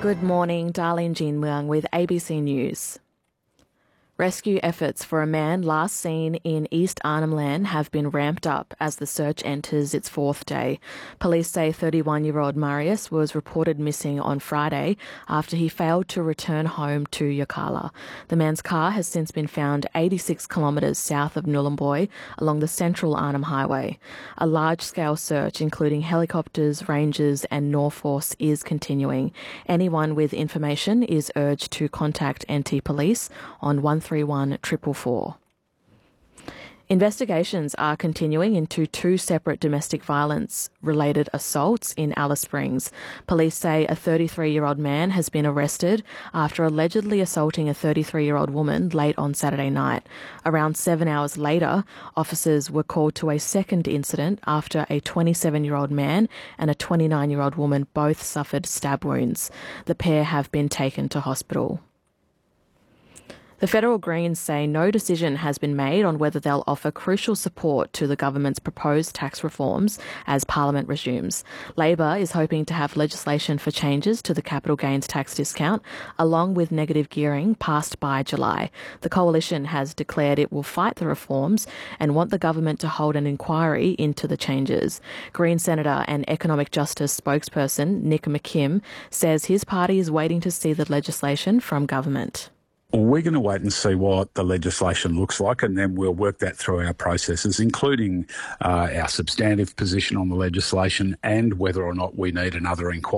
Good morning, Darlene Jean Muang with ABC News. Rescue efforts for a man last seen in East Arnhem Land have been ramped up as the search enters its fourth day. Police say 31-year-old Marius was reported missing on Friday after he failed to return home to Yirrkala. The man's car has since been found 86 kilometres south of Nhulunbuy along the central Arnhem Highway. A large-scale search, including helicopters, rangers and Norforce, is continuing. Anyone with information is urged to contact NT Police on 131 444. Investigations are continuing into two separate domestic violence-related assaults in Alice Springs. Police say a 33-year-old man has been arrested after allegedly assaulting a 33-year-old woman late on Saturday night. Around 7 hours later, officers were called to a second incident after a 27-year-old man and a 29-year-old woman both suffered stab wounds. The pair have been taken to hospital. The Federal Greens say no decision has been made on whether they'll offer crucial support to the government's proposed tax reforms as Parliament resumes. Labor is hoping to have legislation for changes to the capital gains tax discount, along with negative gearing, passed by July. The Coalition has declared it will fight the reforms and want the government to hold an inquiry into the changes. Green Senator and Economic Justice spokesperson Nick McKim says his party is waiting to see the legislation from government. We're going to wait and see what the legislation looks like, and then we'll work that through our processes, including our substantive position on the legislation and whether or not we need another inquiry.